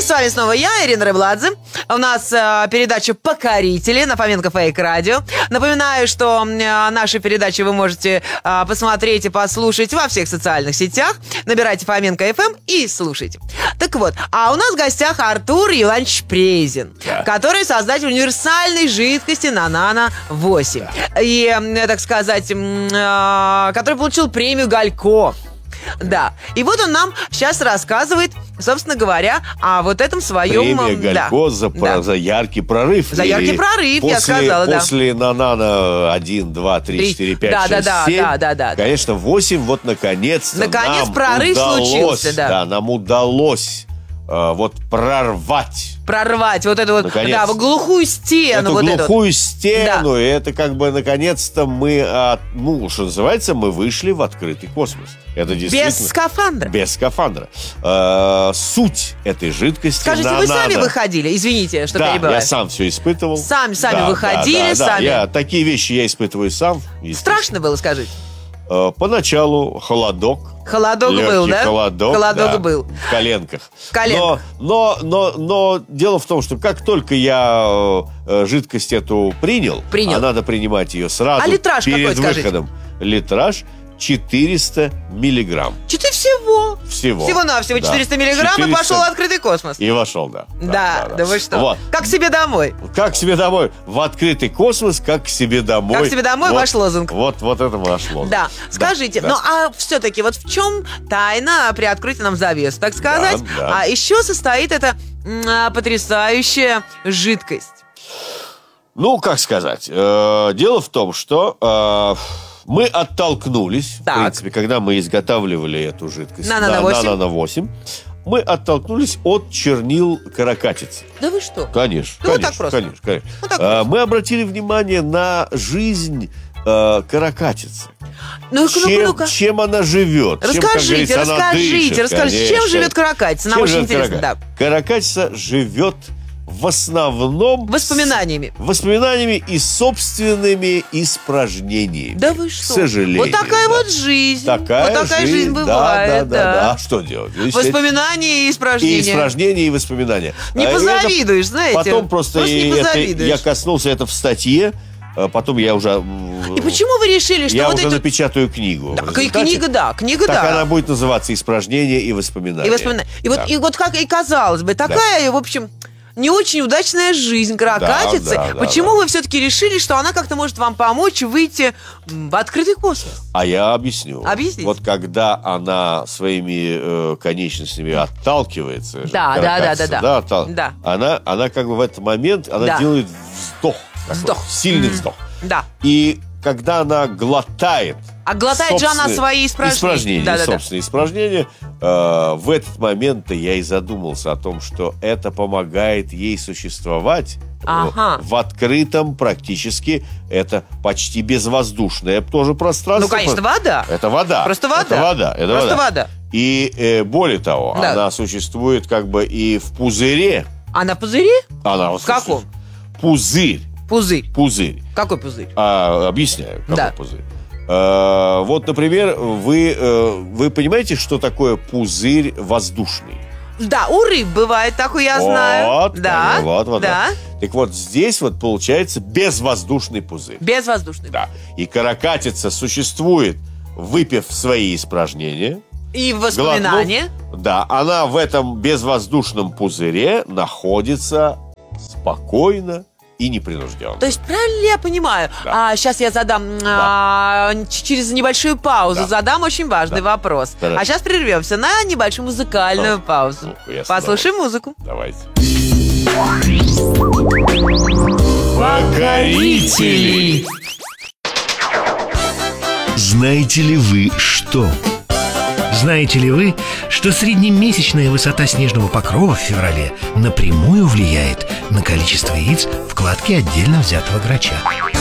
с вами снова я, Ирина Рыбладзе. У нас передача «Покорители» на Фоменко Фейк Радио. Напоминаю, что наши передачи вы можете посмотреть и послушать во всех социальных сетях. Набирайте Фоменко FM и слушайте. Так вот, а у нас в гостях Артур Иванович Презин, который создатель универсальной жидкости Нанана 8. И, так сказать, который получил премию Галько. Да. И вот он нам сейчас рассказывает, собственно говоря, о вот этом своем... Премия Галько за яркий прорыв. За яркий прорыв, я сказала, да. После Нанана 1, 2, 3, 4, 5, 6, 7. Да. Конечно, 8 вот наконец-то наконец прорыв случился, да. Да, нам удалось вот прорвать вот эту вот, да, глухую стену. Стену, и это как бы наконец-то мы, что называется, мы вышли в открытый космос. Это действительно... Без скафандра. Суть этой жидкости... Скажите, вы сами выходили? Извините, что перебиваю. Да, я сам все испытывал. Сами выходили, сами. Такие вещи я испытываю сам. Страшно было, скажите? Поначалу холодок. Холодок был, да? Холодок был. В коленках. Но дело в том, что как только я жидкость эту принял, а надо принимать ее сразу литраж перед какой, выходом. Литраж 400 миллиграмм. Всего-навсего 400 миллиграмм, и пошел в открытый космос. И вошел, да. Да, вы что? Вот. Как к себе домой. Как к себе домой. В открытый космос, как к себе домой. Как к себе домой, ваш лозунг. Вот это ваш лозунг. Да. Скажите, а все-таки вот в чем тайна, приоткройте нам завесу, так сказать. Да. А еще состоит эта потрясающая жидкость. Как сказать. Дело в том, что... мы оттолкнулись, в принципе, когда мы изготавливали эту жидкость Нанана 8, мы оттолкнулись от чернил каракатицы. Да вы что? Конечно. Вот так просто. Конечно. Мы обратили внимание на жизнь каракатицы. Чем она живет? Расскажите, чем живет каракатица? Нам очень интересно. Да. Каракатица живет в основном воспоминаниями и собственными испражнениями. Да вы что? К сожалению. Вот такая вот жизнь. Такая жизнь бывает. Да. А что делать? Воспоминания и испражнения. И испражнения, и воспоминания. Не позавидуешь, знаете. Потом просто я коснулся это в статье. Потом я уже... И почему вы решили, что я уже напечатаю книгу. Книга, да. Так она будет называться «Испражнения и воспоминания». И вот как и казалось бы, такая, в общем... не очень удачная жизнь каракатицы. Почему вы все-таки решили, что она как-то может вам помочь выйти в открытый космос? А я объясню. Объясните. Вот когда она своими конечностями отталкивается, она как бы в этот момент делает сильный вздох. Да. И когда она глотает... А глотает же она свои испражнения. Собственные испражнения. В этот момент я и задумался о том, что это помогает ей существовать в открытом, практически, это почти безвоздушное тоже пространство. Конечно, вода. Это вода. Просто вода. Это вода. И более того, она существует как бы и в пузыре. Она в пузыре? В каком? Пузырь. Какой пузырь? Объясняю, какой пузырь. Вот, например, вы понимаете, что такое пузырь воздушный? Да, у рыб бывает такой, я знаю. Вот. Так вот, здесь вот получается безвоздушный пузырь. Безвоздушный. Да. И каракатица существует, выпив свои испражнения. И воспоминания. Да, она в этом безвоздушном пузыре находится спокойно и непринужденно. То есть, правильно ли я понимаю? Сейчас я задам, через небольшую паузу задам очень важный вопрос. Да. А сейчас прервемся на небольшую музыкальную паузу. Послушаем музыку. Давайте. Покорители! Знаете ли вы что? Знаете ли вы, что среднемесячная высота снежного покрова в феврале напрямую влияет на количество яиц в кладке отдельно взятого грача?